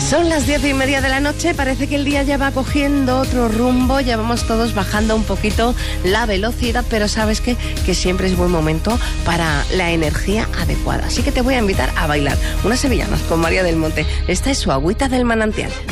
Son las 10:30 de la noche, parece que el día ya va cogiendo otro rumbo, ya vamos todos bajando un poquito la velocidad, pero sabes que siempre es buen momento para la energía adecuada. Así que te voy a invitar a bailar unas sevillanas con María del Monte. Esta es su Agüita del Manantial.